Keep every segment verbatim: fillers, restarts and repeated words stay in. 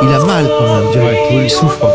Il a mal quand même. Ouais, il souffre.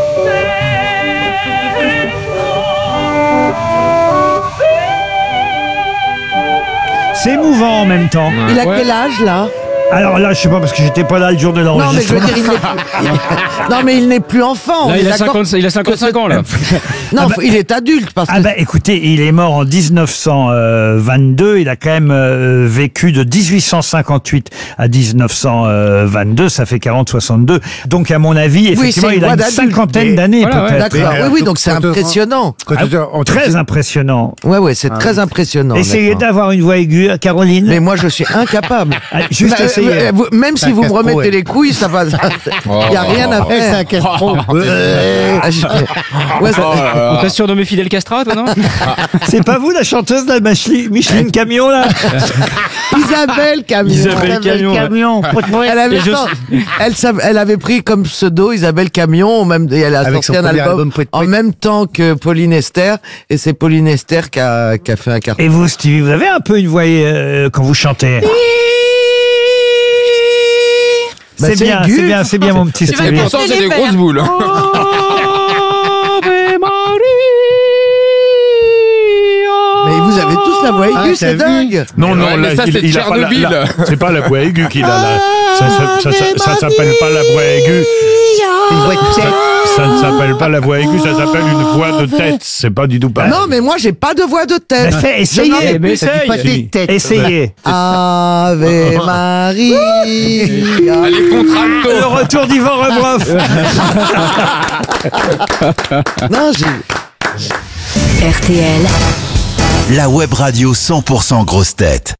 C'est émouvant en même temps. Il a Ouais. quel âge là? Alors là, je sais pas parce que j'étais pas là le jour de Non mais je veux l'enregistrement. dire, il n'est plus... non mais il n'est plus enfant. Là, on il est a, d'accord cinquante, il a cinquante-cinq ans, là. Non, il est adulte parce que. Ah bah écoutez, il est mort en dix-neuf cent vingt-deux, il a quand même euh, vécu de dix-huit cent cinquante-huit à dix-neuf cent vingt-deux, ça fait quarante soixante-deux. Donc à mon avis, effectivement, c'est une il a voix une d'adulte. cinquantaine d'années Voilà, ouais. peut-être. D'accord. Mais, Oui, euh, oui, donc c'est quand- impressionnant. Quand Ah, tu- on- Très impressionnant. Ouais, ouais, c'est très impressionnant. Essayez d'accord. d'avoir une voix aiguë, Caroline. Mais moi, je suis incapable. Ah, juste Bah, essayez. euh, vous- même si Ça vous me casse trop, remettez ouais. les couilles, ça va. Il y a rien à Eh, faire. ça casse trop. Ah, je- Ouais, ça- On t'a surnommé Fidel Castro, toi, non? C'est pas vous la chanteuse de la Micheline, Micheline Camion là? Isabelle Camion. Isabelle Camion, ouais. Elle avait, Et je- non, elle, sav- elle avait pris comme pseudo Isabelle Camion, même, et elle a Avec sorti son un premier album, album, Pouet en Pouet. même temps que Pauline Esther, et c'est Pauline Esther qui a, qui a fait un carton. Et vous, Stevie, vous avez un peu une voix euh, quand vous chantez? Bah, C'est c'est bien, aigu. c'est bien, c'est bien mon petit Et Stevie. pourtant, c'est des grosses boules. Mais vous avez tous la voix aiguë, Ah, c'est t'as vu dingue. Non, non, Ouais, mais là, ça, il, c'est il a pas la- Tchernobyl. la- c'est pas la voix aiguë qu'il a là. Ça, ça, ça, ça, ça s'appelle pas la voix aiguë. Une voix de tête. Ça ne s'appelle pas la voix aiguë, ça s'appelle une voix de tête. C'est pas du tout pareil. Non, mais moi, j'ai pas de voix de tête. Bah, fait, essayez. Eh ben, Ça dit pas essaye. des têtes. Essayez. Ave Maria. Allez, contralto. Le retour d'Yvan Rebroff. Non, j'ai. R T L, La web radio cent pour cent grosse tête.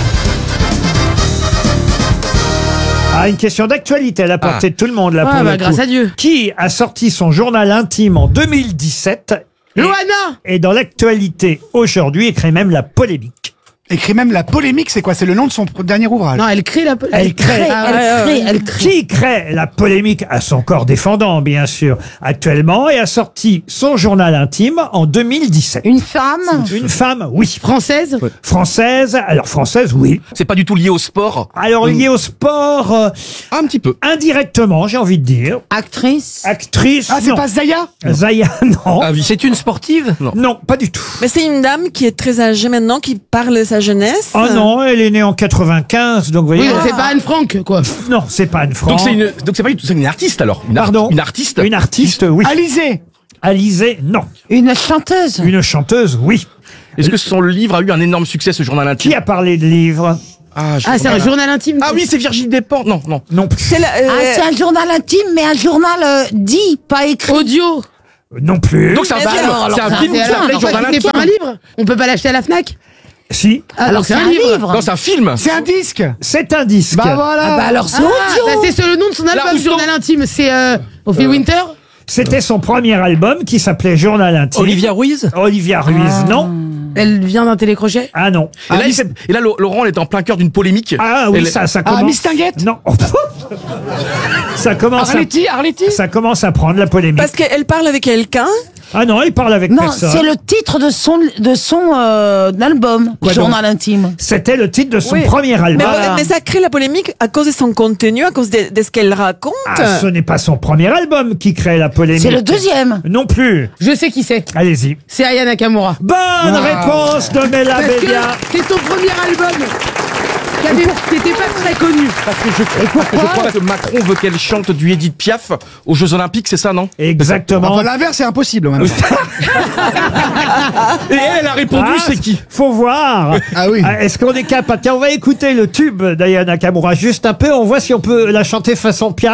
Ah, une question d'actualité à la portée de tout le monde là. Ah, pour bah, le grâce coup. à Dieu. Qui a sorti son journal intime en deux mille dix-sept et, Loana. et dans l'actualité aujourd'hui, et crée même la polémique. Écrit même la polémique, c'est quoi? C'est le nom de son pr- dernier ouvrage. Non, elle crée la Elle crée. Ah, elle ouais, ouais, crée, ouais. elle crée. Qui crée la polémique à son corps défendant, bien sûr, actuellement, et a sorti son journal intime en deux mille dix-sept. Une femme. Une femme, oui. Française. Française, alors française, oui. C'est pas du tout lié au sport. Alors liée au sport, euh, Un petit peu. indirectement, j'ai envie de dire. Actrice. Actrice, Ah, c'est non. pas Zaya? Zaya, non. Ah oui. C'est une sportive? Non. Non, pas du tout. Mais c'est une dame qui est très âgée maintenant, qui parle de sa jeunesse. Oh non, elle est née en quatre-vingt-quinze, donc vous voyez. Oui, c'est pas Anne Frank, quoi. Non, c'est pas Anne Frank. Donc c'est une, donc c'est pas du tout, c'est une artiste alors. Une ar- Pardon. Une artiste. Une artiste, oui. Alizé. Alizée, non. Une chanteuse. Une chanteuse, oui. Est-ce que son livre a eu un énorme succès, ce journal intime? Qui a parlé de livres? Ah, je- Ah, c'est un journal intime. Ah oui, c'est Virginie Despentes. Non, non. Non plus. C'est la- euh, Ah, c'est un journal intime, mais un journal euh, dit, pas écrit. Audio. Non plus. Donc c'est un Mais film. alors, C'est un alors, film c'est qui alors, s'appelle alors, Journal C'est intime. pas un livre. On peut pas l'acheter à la Fnac. Si. Alors c'est un livre. Non, c'est un film. C'est un disque. C'est un disque. Bah voilà. Ah bah alors c'est Ah, audio. bah, c'est sur le nom de son album, Rousseau. journal intime. C'est euh, Ophélie Winter. C'était son premier album qui s'appelait Journal intime. Olivia Ruiz? Olivia Ruiz, non. Elle vient d'un télécrochet. Ah non. Et là, il s'est- et là, Laurent, elle est en plein cœur d'une polémique. Ah oui, Elle- ça, ça Ah, commence. Miss Tinguette. Non. ça commence. À... Arletty, Arletty. Ça commence à prendre la polémique. parce qu'elle parle avec quelqu'un. Ah non, il parle avec Non, personne. c'est le titre de son de son euh, album, Quoi journal intime. C'était le titre de son Oui. premier Mais, album. Voilà. mais ça crée la polémique à cause de son contenu, à cause de, de ce qu'elle raconte. Ah, ce n'est pas son premier album qui crée la polémique. C'est le deuxième. Non plus. Je sais qui c'est. Allez-y. C'est Aya Nakamura. Bonne réponse de Mela Parce que Bédia. c'est son premier album. Qui avait- qui était pas très connu. Parce que je, parce que je crois que Macron veut qu'elle chante du Edith Piaf aux Jeux Olympiques, c'est ça, non? Exactement. Enfin, l'inverse, c'est impossible. en même temps. Et elle, elle a répondu, Ah, c'est qui? Faut voir. Ah oui. Est-ce qu'on est capable? Tiens, on va écouter le tube d'Aya Nakamura juste un peu. On voit si on peut la chanter façon Piaf.